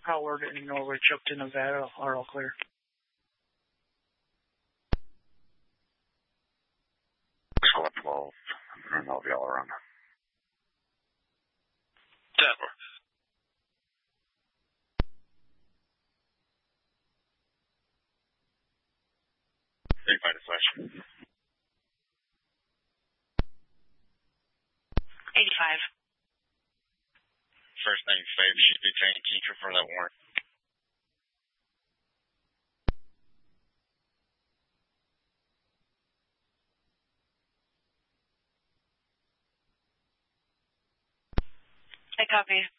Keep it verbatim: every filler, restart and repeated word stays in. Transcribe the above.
Howard in Norwich up to Nevada are all clear. Squad twelve, and I'll be all around. Denver. eighty-five to flash. eighty-five. First name, Faith. Should be tank. Can you confirm that warrant? I copy.